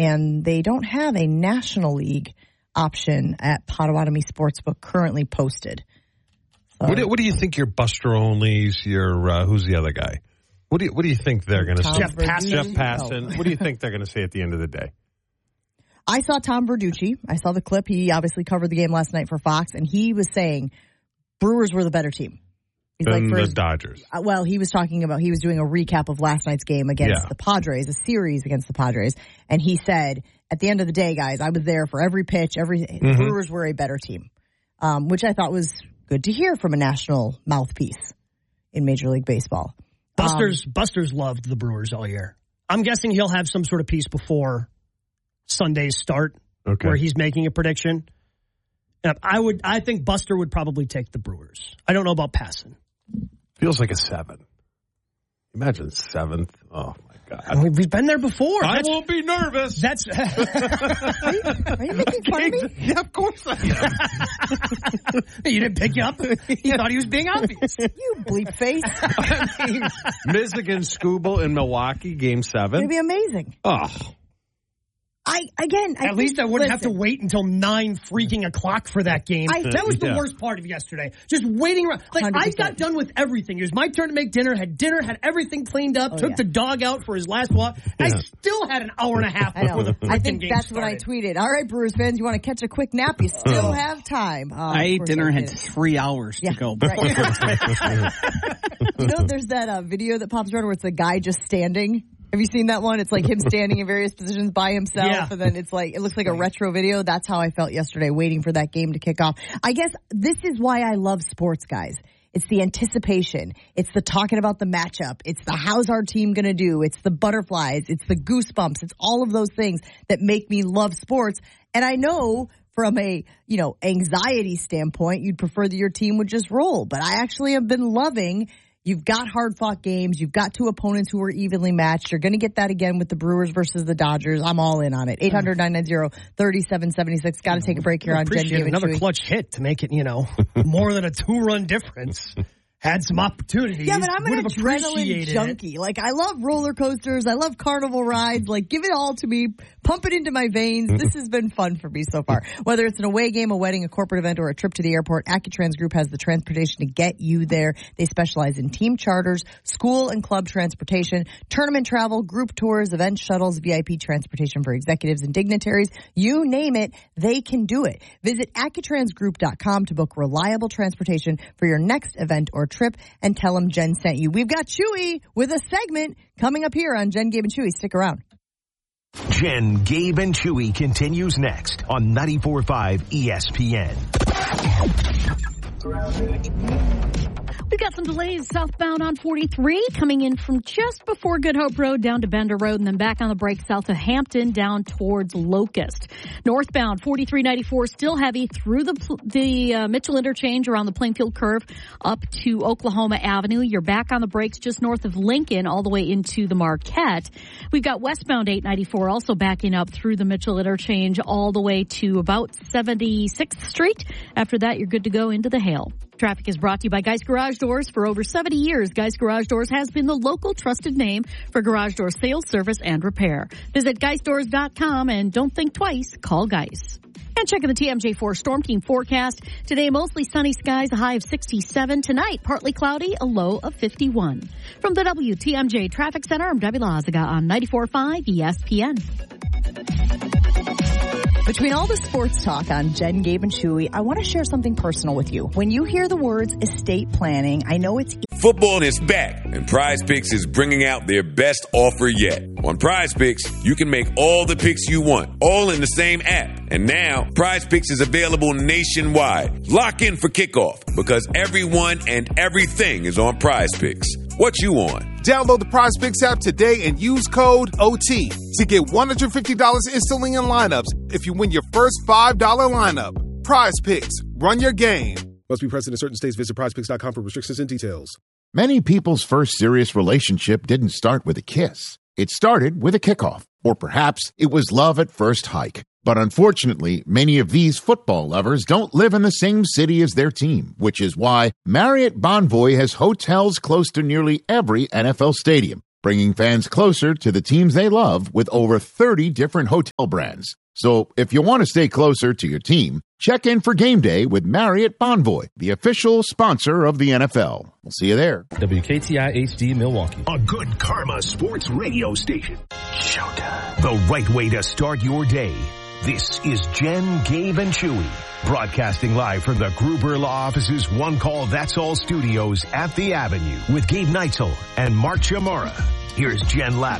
and they don't have a National League option at Potawatomi Sportsbook currently posted. So, what do you think your Buster Onlys, your who's the other guy? What do you think they're going to say? Jeff Passan. Oh. What do you think they're going to say at the end of the day? I saw Tom Verducci. I saw the clip. He obviously covered the game last night for Fox, and he was saying Brewers were the better team. He's than the Dodgers. Well, he was talking about, he was doing a recap of last night's game against the Padres, a series against the Padres, and he said, at the end of the day, guys, I was there for every pitch, the Brewers were a better team, which I thought was good to hear from a national mouthpiece in Major League Baseball. Buster's loved the Brewers all year. I'm guessing he'll have some sort of piece before Sunday's start where he's making a prediction. And I think Buster would probably take the Brewers. I don't know about Passan. Feels like a 7. Imagine 7th. Oh my God! I mean, we've been there before. I won't be nervous. Are you making fun of me? Yeah, of course I am. You didn't pick up. He thought he was being obvious. You bleep face. I mean, Michigan Scooble in Milwaukee, Game 7. It'd be amazing. Oh. At least I wouldn't have to wait until 9 freaking o'clock for that game. That was the worst part of yesterday. Just waiting around. Like 100%. I got done with everything. It was my turn to make dinner, had everything cleaned up, took the dog out for his last walk. I still had an hour and a half before the freaking game that's started. what I tweeted. All right, Brewers fans, you want to catch a quick nap? You still have time. I ate dinner and had 3 hours to go before. Right. You know, there's that video that pops around where it's the guy just standing. Have you seen that one? It's like him standing in various positions by himself, and then it looks like a retro video. That's how I felt yesterday, waiting for that game to kick off. I guess this is why I love sports, guys. It's the anticipation. It's the talking about the matchup. It's the how's our team going to do. It's the butterflies. It's the goosebumps. It's all of those things that make me love sports. And I know from a, anxiety standpoint, you'd prefer that your team would just roll. But I actually have been loving. You've got hard-fought games. You've got 2 opponents who are evenly matched. You're going to get that again with the Brewers versus the Dodgers. I'm all in on it. 800-990-3776. Got to take a break here on Jen Game and another Chewy. Clutch hit to make it, more than a 2-run difference. Had some opportunities. Yeah, but I'm an adrenaline junkie. Like, I love roller coasters. I love carnival rides. Like, give it all to me. Pump it into my veins. This has been fun for me so far. Whether it's an away game, a wedding, a corporate event, or a trip to the airport, Accutrans Group has the transportation to get you there. They specialize in team charters, school and club transportation, tournament travel, group tours, event shuttles, VIP transportation for executives and dignitaries. You name it, they can do it. Visit AccuTransGroup.com to book reliable transportation for your next event or trip, and tell them Jen sent you. We've got Chewy with a segment coming up here on Jen, Gabe, and Chewy. Stick around. Jen, Gabe, and Chewy continues next on 94.5 ESPN. We've got some delays southbound on 43 coming in from just before Good Hope Road down to Bender Road and then back on the break south of Hampton down towards Locust. Northbound 4394 still heavy through the Mitchell interchange around the Plainfield curve up to Oklahoma Avenue. You're back on the brakes just north of Lincoln all the way into the Marquette. We've got westbound 894 also backing up through the Mitchell interchange all the way to about 76th Street. After that, you're good to go into the Hale. Traffic is brought to you by Geist Garage Doors. For over 70 years, Geist Garage Doors has been the local trusted name for garage door sales, service, and repair. Visit GeistDoors.com and don't think twice. Call Geist. And checking the TMJ4 Storm Team forecast. Today, mostly sunny skies, a high of 67. Tonight, partly cloudy, a low of 51. From the WTMJ Traffic Center, I'm Debbie Lazaga on 94.5 ESPN. Between all the sports talk on Jen, Gabe, and Chewy, I want to share something personal with you. When you hear the words estate planning, I know it's... Football is back, and Prize Picks is bringing out their best offer yet. On Prize Picks, you can make all the picks you want, all in the same app. And now, Prize Picks is available nationwide. Lock in for kickoff, because everyone and everything is on Prize Picks. What you on? Download the Prize Picks app today and use code OT to get $150 instantly in lineups if you win your first $5 lineup. Prize Picks. Run your game. Must be present in certain states. Visit prizepicks.com for restrictions and details. Many people's first serious relationship didn't start with a kiss. It started with a kickoff. Or perhaps it was love at first hike. But unfortunately, many of these football lovers don't live in the same city as their team, which is why Marriott Bonvoy has hotels close to nearly every NFL stadium. bringing fans closer to the teams they love with over 30 different hotel brands. So if you want to stay closer to your team, check in for game day with Marriott Bonvoy, the official sponsor of the NFL. We'll see you there. WKTI HD Milwaukee. A good karma sports radio station. Showtime. The right way to start your day. This is Jen, Gabe, and Chewy, broadcasting live from the Gruber Law Office's One Call That's All studios at the Avenue with Gabe Neitzel and Mark Chamara. Here's Jen Ladder.